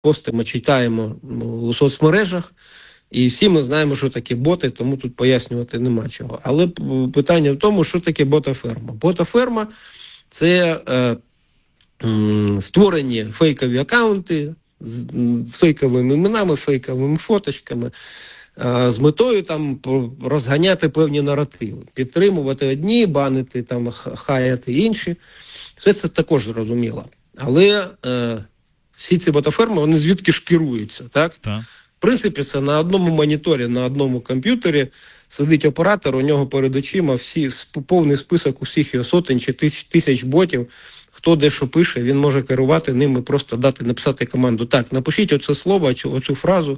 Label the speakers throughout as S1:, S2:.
S1: постимо, читаємо у соцмережах, і всі ми знаємо, що таке боти, тому тут пояснювати нема чого. Але питання в тому, що таке ботаферма. Ботаферма – це створені фейкові акаунти з фейковими іменами, фейковими фоточками, з метою там розганяти певні наративи, підтримувати одні, банити, там, хаяти інші. Все це також зрозуміло. Але всі ці ботаферми, вони звідки ж керуються, так?
S2: Так.
S1: В принципі, це на одному моніторі, на одному комп'ютері сидить оператор, у нього перед очима повний список усіх його сотень чи тисяч ботів, хто де що пише, він може керувати ними, просто написати команду. Так, напишіть оце слово, оцю фразу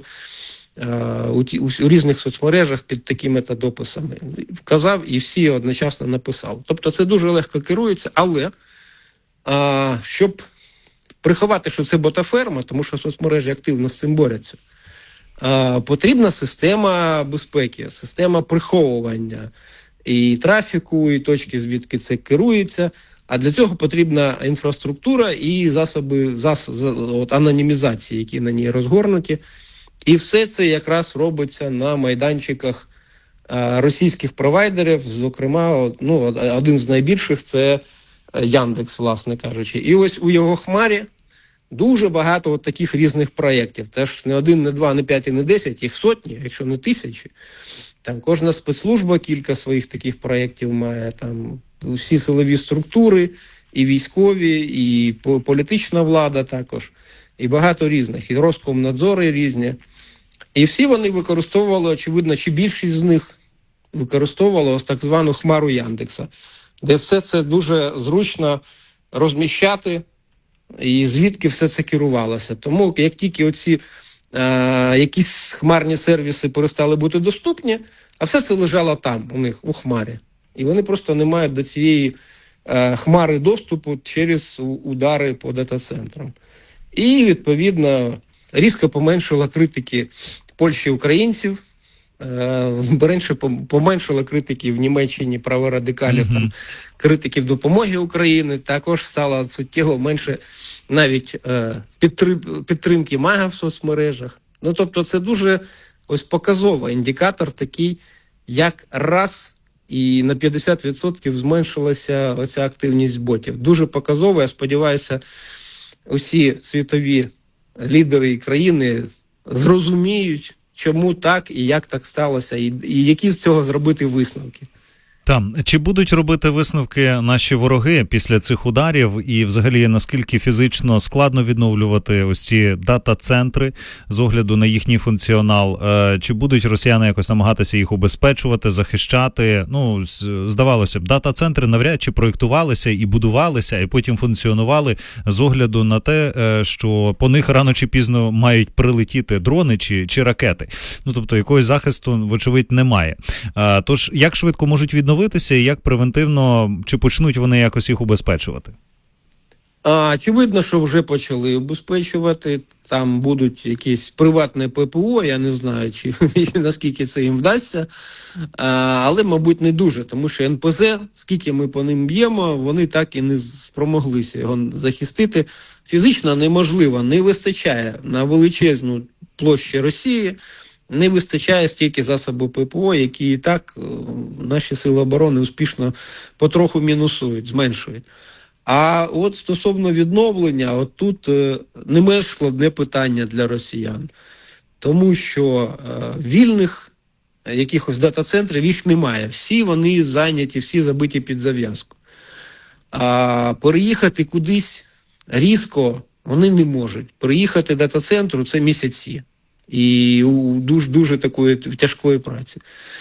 S1: у різних соцмережах під такими-то дописами. Вказав і всі одночасно написали. Тобто це дуже легко керується, але щоб приховати, що це ботаферма, тому що соцмережі активно з цим борються, потрібна система безпеки, система приховування і трафіку, і точки, звідки це керується. А для цього потрібна інфраструктура і засоби анонімізації, які на ній розгорнуті. І все це якраз робиться на майданчиках російських провайдерів, зокрема, один з найбільших – це Яндекс, власне кажучи. І ось у його хмарі дуже багато таких різних проєктів. Теж не один, не два, не п'ять і не 10, їх сотні, якщо не тисячі. Там кожна спецслужба кілька своїх таких проєктів має, там усі силові структури, і військові, і політична влада також, і багато різних, і Роскомнадзори різні. І всі вони використовували, очевидно, чи більшість з них використовувала ось так звану хмару Яндекса, де все це дуже зручно розміщати, і звідки все це керувалося. Тому як тільки оці якісь хмарні сервіси перестали бути доступні, а все це лежало там, у них, у хмарі. І вони просто не мають до цієї хмари доступу через удари по дата-центрам. І, відповідно, різко поменшила критики Польщі українців, поменшила критики в Німеччині праворадикалів, там, критиків допомоги Україні, також стало суттєво менше навіть підтримки МАГА в соцмережах. Ну, тобто це дуже ось показовий індикатор такий, як раз і на 50% зменшилася оця активність ботів. Дуже показово, я сподіваюся, усі світові лідери і країни зрозуміють, чому так і як так сталося, і які з цього зробити висновки.
S2: Там, чи будуть робити висновки наші вороги після цих ударів і взагалі наскільки фізично складно відновлювати ось ці дата-центри з огляду на їхній функціонал? Чи будуть росіяни якось намагатися їх убезпечувати, захищати? Ну, здавалося б, дата-центри навряд чи проєктувалися і будувалися, і потім функціонували з огляду на те, що по них рано чи пізно мають прилетіти дрони чи ракети. Ну, тобто, якогось захисту, вочевидь, немає. Тож, як швидко можуть відновитися і як превентивно, чи почнуть вони якось їх убезпечувати?
S1: Очевидно, що вже почали убезпечувати. Там будуть якісь приватне ППО, я не знаю, чи наскільки це їм вдасться, але, мабуть, не дуже, тому що НПЗ, скільки ми по ним б'ємо, вони так і не спромоглися його захистити. Фізично неможливо, не вистачає на величезну площу Росії, не вистачає стільки засобів ППО, які і так наші сили оборони успішно потроху мінусують, зменшують. А от стосовно відновлення, от тут не менш складне питання для росіян. Тому що вільних якихось дата-центрів їх немає. Всі вони зайняті, всі забиті під зав'язку. А переїхати кудись різко вони не можуть. Переїхати дата-центру – це місяці. І дуже такої тяжкої праці,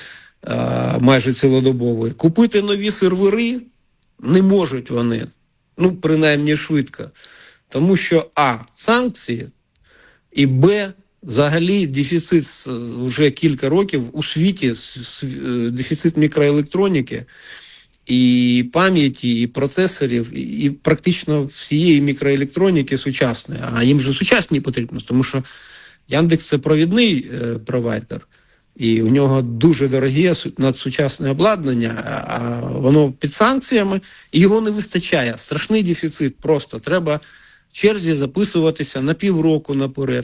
S1: майже цілодобової. Купити нові сервери не можуть вони, ну, принаймні швидко. Тому що, санкції, і, взагалі дефіцит вже кілька років у світі, дефіцит мікроелектроніки, і пам'яті, і процесорів, і практично всієї мікроелектроніки сучасної. А їм же сучасні потрібно, тому що Яндекс – це провідний провайдер, і у нього дуже дороге надсучасне обладнання, а воно під санкціями, і його не вистачає. Страшний дефіцит просто. Треба черзі записуватися на півроку наперед.